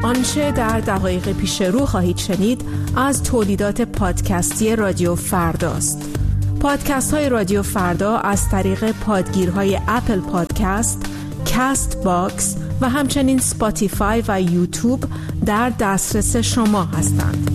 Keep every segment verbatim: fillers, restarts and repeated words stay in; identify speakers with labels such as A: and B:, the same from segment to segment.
A: آنچه در دقایق پیش رو خواهید شنید از تولیدات پادکستی رادیو فرداست. پادکست های رادیو فردا از طریق پادگیرهای اپل پادکست، کست باکس و همچنین سپاتیفای و یوتیوب در دسترس شما هستند.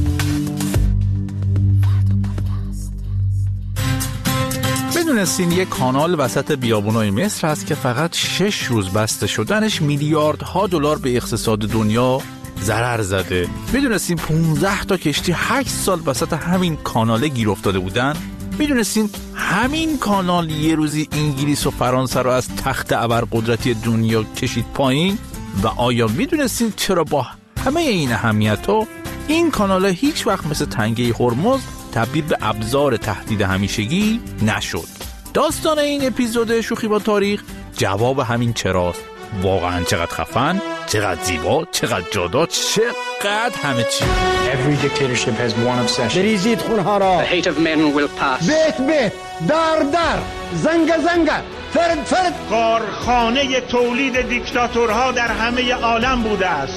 B: میدونستین یک کانال وسط بیابونای مصر هست که فقط شش روز بسته شدنش میلیاردها دلار به اقتصاد دنیا ضرر زده؟ میدونستین پانزده تا کشتی هشت سال وسط همین کانال گیر افتاده بودن؟ میدونستین همین کانال یه روزی انگلیس و فرانسه رو از تخت ابرقدرتی دنیا کشید پایین؟ و آیا میدونستین چرا با همه این اهمیت‌ها این کانال هیچ وقت مثل تنگه هرمز تبدیل به ابزار تهدید همیشگی نشد؟ داستان این اپیزود شوخی با تاریخ جواب همین چراست. واقعا چقدر خفن، چقدر زیبا، چقدر جادار، چقدر همه چی.
C: Every dictatorship has one obsession.
D: بریزید خونها را.
C: The hate of men will pass.
D: بیت بیت، در در، زنگ زنگ، فرد فرد.
E: کارخانه تولید دیکتاتورها در همه عالم بوده است.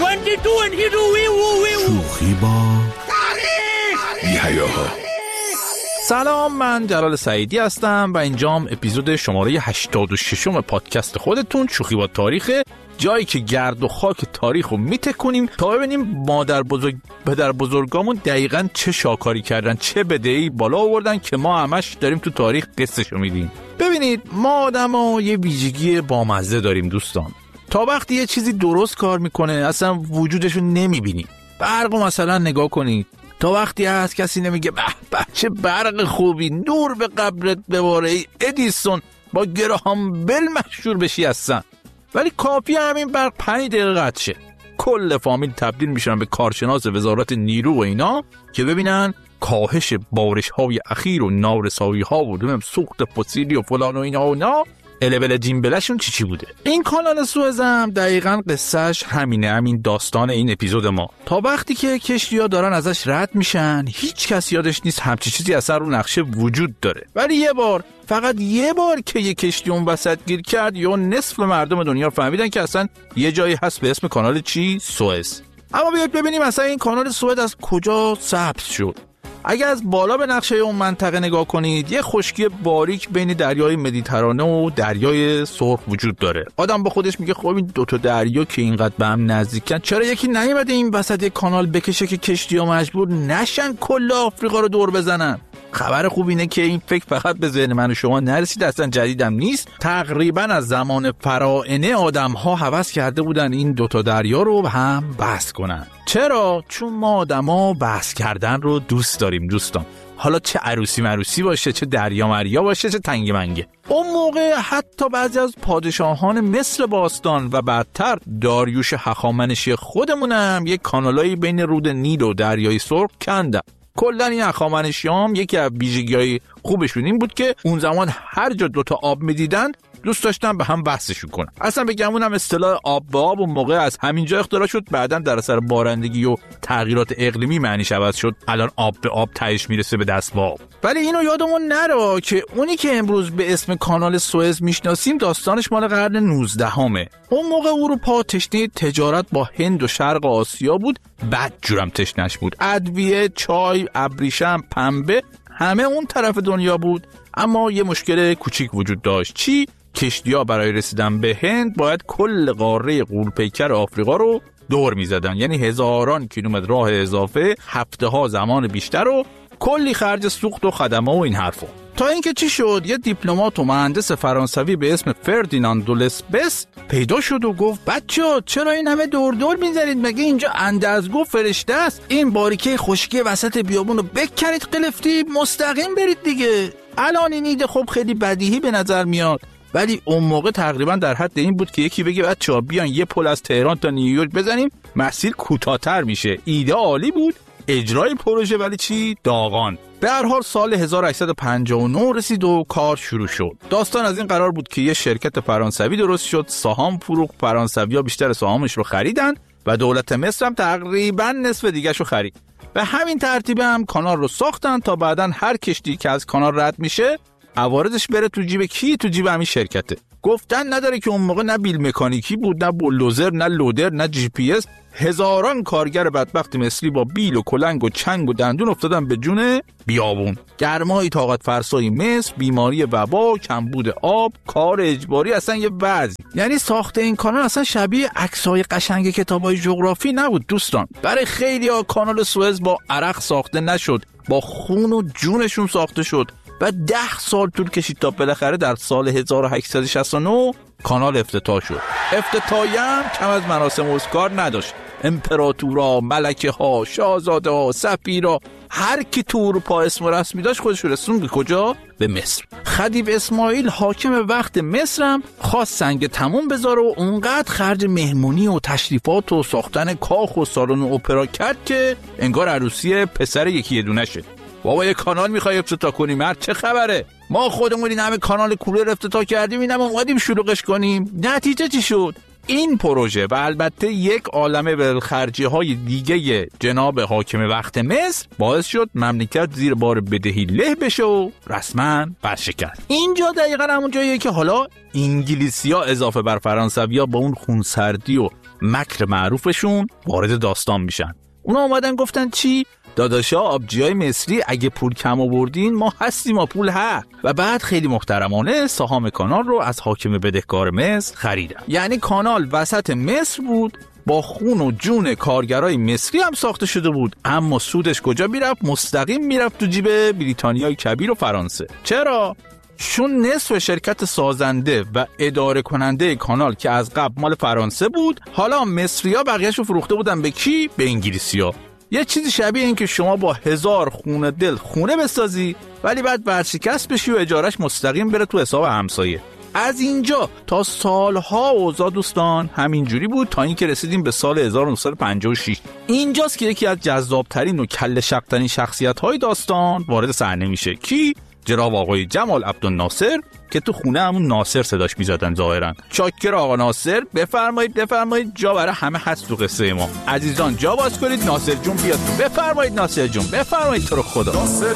B: شوخی با تاریخ. یحیاها. سلام، من جلال سعیدی هستم و اینجام اپیزود شماره هشتاد و شش پادکست خودتون شوخی با تاریخه، جایی که گرد و خاک تاریخ رو میتکنیم تا ببینیم مادر بزرگ پدر بزرگامون دقیقاً چه شاکاری کردن، چه بدهی بالا آوردن که ما همش داریم تو تاریخ قصه‌شو میدیم. ببینید، ما آدم‌ها یه ویژگی بامزه داریم دوستان. تا وقتی یه چیزی درست کار میکنه اصلا وجودشو نمیبینیم. برق مثلا نگاه کنید، تا وقتی هست کسی نمیگه به به چه برق خوبی، نور به قبرت بباره ای ادیسون، با گراهام بل مشهور بشی هستن. ولی کافی همین برق پنج دقیقه قطع شه، کل فامیل تبدیل میشن به کارشناس وزارت نیرو و اینا که ببینن کاهش بارش های اخیر و نارسایی ها و دوم سوخت فسیلی و فلان و اینا و اینا الول جیمبلشون چی چی بوده. این کانال سوئز هم دقیقاً قصهش همینه، همین داستان این اپیزود ما. تا وقتی که کشتی‌ها دارن ازش رد میشن هیچ کس یادش نیست همچی چیزی اصلا رو نقشه وجود داره. ولی یه بار، فقط یه بار که یه کشتی اون وسط گیر کرد یا نصف مردم دنیا فهمیدن که اصلا یه جایی هست به اسم کانال چی؟ سوئز. اما بیاید ببینیم اصلا این کانال سوئز از کجا سبز شد. اگه از بالا به نقشه اون منطقه نگاه کنید، یه خشکی باریک بین دریای مدیترانه و دریای سرخ وجود داره. آدم با خودش میگه خب این دوتا دریا که اینقدر به هم نزدیکن، چرا یکی نیومده این وسط یک کانال بکشه که کشتی‌ها مجبور نشن کل آفریقا رو دور بزنن؟ خبر خوب اینه که این فکر فقط به ذهن من و شما نرسید، اصلا جدیدم نیست. تقریبا از زمان فراعنه آدم‌ها هوس کرده بودن این دوتا دریا رو هم بحث کنن. چرا؟ چون ما آدم‌ها بحث کردن رو دوست داریم دوستان. حالا چه عروسی مروسی باشه، چه دریا مریا باشه، چه تنگ منگه. اون موقع حتی بعضی از پادشاهان مصر باستان و بعدتر داریوش هخامنشی خودمونم یک کانالایی بین رود نیل و دریای سرخ کندن. کلا این هخامنشیام یکی از ویژگی‌های خوبشون این بود که اون زمان هر جا دوتا آب می‌دیدن دوست داشتن به هم بحثشون کنن. اصلا بگمون هم اصطلاح آب به آب اون موقع از همینجا اختراع شد، بعداً در اثر بارندگی و تغییرات اقلیمی معنیش عوض شد، الان آب به آب تهش میرسه به دست با آب. ولی اینو یادمون نره که اونی که امروز به اسم کانال سوئز میشناسیم داستانش مال قرن نوزدهمه. اون موقع اروپا تشنه تجارت با هند و شرق آسیا بود، بد جورم تشنش بود. ادویه، چای، ابریشم، پنبه همه اون طرف دنیا بود. اما یه مشکل کوچیک وجود داشت. چی؟ کشتی‌ها برای رسیدن به هند باید کل قاره غول‌پیکر آفریقا رو دور می‌زدن، یعنی هزاران کیلومتر راه اضافه، هفته‌ها زمان بیشتر و کلی خرج سوخت و خدمه و این حرفا. تا اینکه چی شد، یه دیپلمات و مهندس فرانسوی به اسم فردیناند دو لسپس پیدا شد و گفت بچه‌ها چرا این همه دور دور می‌زنید؟ مگه اینجا اندازگو فرشته است؟ این باریکه خشکی وسط بیابون رو بکنید قلفتی مستقیم برید دیگه. الان این ایده خب خیلی بدیهی به نظر میاد، ولی اون موقع تقریبا در حد این بود که یکی بگه بچه‌ها بیان یه پل از تهران تا نیویورک بزنیم، مسیر کوتاه‌تر میشه. ایده عالی بود، اجرای پروژه ولی چی؟ داغان. به هر حال سال هزار و هشتصد و پنجاه و نه رسید و کار شروع شد. داستان از این قرار بود که یه شرکت فرانسوی درست شد، سهام فروخت، فرانسوی‌ها بیشتر سهامش رو خریدن و دولت مصر هم تقریبا نصف دیگه‌ش رو خرید. به همین ترتیب هم کانال رو ساختن تا بعداً هر کشتی که از کانال رد میشه عوارضش بره تو جیب کی؟ تو جیب همین شرکته. گفتن نداره که اون موقع نه بیل مکانیکی بود، نه بولدوزر، نه لودر، نه جی پی اس. هزاران کارگر بدبخت مصری با بیل و کلنگ و چنگ و دندون افتادن به جون بیابون. گرمای طاقت فرسای مصر، بیماری وبا، کمبود آب، کار اجباری، اصلا یه وضع. یعنی ساخت این کانال اصلا شبیه عکسای قشنگ کتابای جغرافی نبود دوستان. برای خیلی‌ها کانال سوئز با عرق ساخته نشد، با خون و جونشون ساخته شد و ده سال طول کشید تا بالاخره در سال هزار و هشتصد و شصت و نه کانال افتتاح شد. افتتاحی هم کم از مراسم اسکار نداشت. امپراتورا، ملکه ها، شاهزاده ها، سفیرا، هر کی تو اروپا اسم و رسمی داشت خودش رسون به کجا؟ به مصر. خدیو اسماعیل حاکم وقت مصر هم خواست سنگ تموم بذاره و اونقدر خرج مهمونی و تشریفات و ساختن کاخ و سالن اپرا کرد که انگار عروسی پسر یکی دونه شد. بابا یه کانال میخوای افتتاح کنی مرد، چه خبره؟ ما خودمون این همه کانال کولر افتتاح کردیم، اینم اومدیم شلوغش کنیم. نتیجه چی شد؟ این پروژه و البته یک عالمه بالخرجی های دیگه جناب حاکم وقت مصر باعث شد مملکت زیر بار بدهی له بشه و رسما ورشکست. اینجا دقیقاً همون جاییه که حالا انگلیسی‌ها اضافه بر فرانسوی‌ها با اون خونسردی و مکر معروفشون وارد داستان میشن. اونا اومدن گفتن چی؟ داداشا آبجیای مصری اگه پول کم آوردین ما هستیم و پول ها. و بعد خیلی محترمانه سهام کانال رو از حاکم بدهکار مصر خریدن. یعنی کانال وسط مصر بود، با خون و جون کارگرای مصری هم ساخته شده بود، اما سودش کجا میرفت؟ مستقیم میرفت تو جیب بریتانیای کبیر و فرانسه. چرا؟ چون نصف شرکت سازنده و اداره کننده کانال که از قبل مال فرانسه بود، حالا مصری‌ها بقیه‌شو فروخته بودن به کی؟ به انگلیسی‌ها. یه چیزی شبیه این که شما با هزار خونه دل خونه بسازی ولی بعد ورشکست بشی و اجارش مستقیم بره تو حساب همسایه. از اینجا تا سالها اوضاع دوستان همینجوری بود تا اینکه رسیدیم به سال هزار و نهصد و پنجاه و شش. اینجاست که یکی از جذابترین و کله شق‌ترین شخصیت‌های داستان وارد صحنه میشه. کی؟ جناب آقای جمال عبدالناصر که تو خونه همون ناصر صداش میزدن ظاهرا. چاکر آقا ناصر، بفرمایید بفرمایید، جا برای همه هست تو قصه ما. عزیزان جا باز کنید، ناصر جون بیاد. بفرمایید ناصر جون، بفرمایید تو رو خدا.